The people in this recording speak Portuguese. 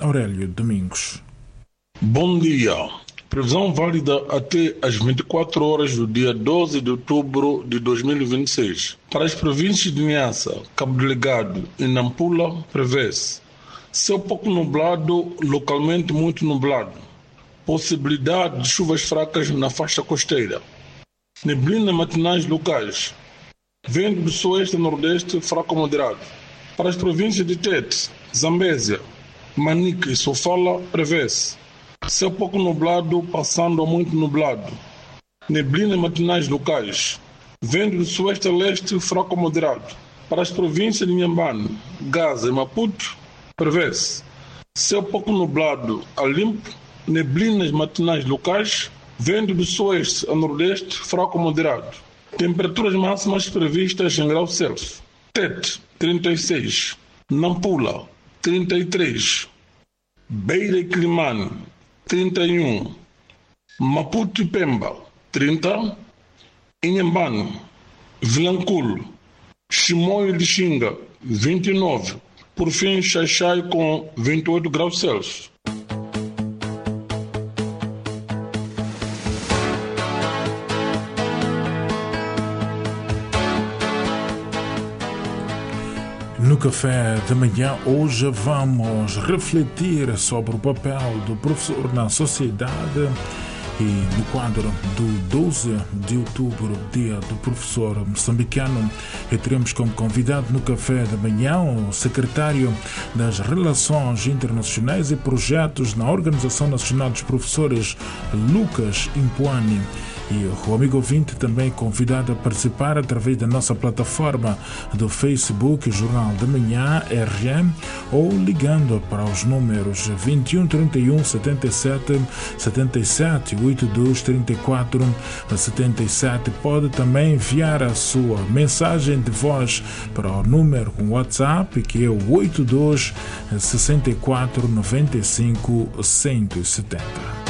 Aurélio Domingos. Bom dia. Previsão válida até às 24 horas do dia 12 de outubro de 2026. Para as províncias de Niassa, Cabo Delgado e Nampula, prevê-se céu pouco nublado, localmente muito nublado. Possibilidade de chuvas fracas na faixa costeira. Neblina matinais locais. Vento do sueste a nordeste fraco moderado. Para as províncias de Tete, Zambésia, Manica e Sofala, prevê-se céu pouco nublado, passando a muito nublado. Neblina matinais locais. Vento do sueste a leste, fraco moderado. Para as províncias de Inhambane, Gaza e Maputo, prevê-se céu pouco nublado a limpo. Neblinas matinais locais. Vento do sueste a nordeste, fraco moderado. Temperaturas máximas previstas em graus Celsius. Tete, 36. Nampula, 33. Beira e Climane, 31. Maputo e Pemba, 30. Inhambane, Vilanculo, Chimoio e Lixinga, 29. Por fim, Xaixai com 28 graus Celsius. No café da manhã, hoje vamos refletir sobre o papel do professor na sociedade e no quadro do 12 de outubro, dia do professor moçambicano, e teremos como convidado no café da manhã o secretário das Relações Internacionais e Projetos na Organização Nacional dos Professores, Lucas Impuani. E o amigo ouvinte também convidado a participar através da nossa plataforma do Facebook Jornal da Manhã RM ou ligando para os números 21 31 77 77 82 34 77. Pode também enviar a sua mensagem de voz para o número com WhatsApp, que é o 82 64 95 170.